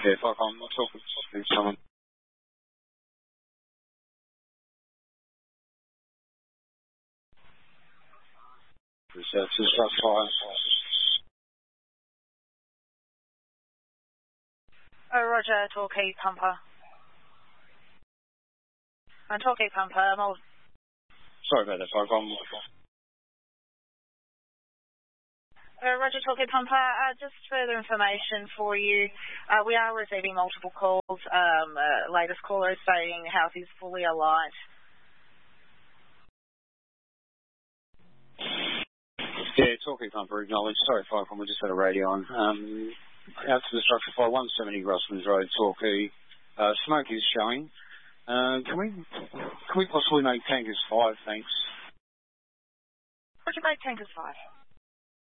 Yeah, fuck, I'm talking to someone. Researchers, that's fine. Oh, Roger, Torquay Pumper. Torquay Pumper, Sorry about that, fuck, Roger, Torquay Pumper, just further information for you. We are receiving multiple calls. Latest caller is saying house is fully alight. Yeah, Torquay Pumper, acknowledged. Sorry, fuck, we just had a radio on. Out to the structure fire, 170 Grossman's Road, Torquay. Smoke is showing. Can we possibly make tankers 5, thanks? Would you make tankers 5?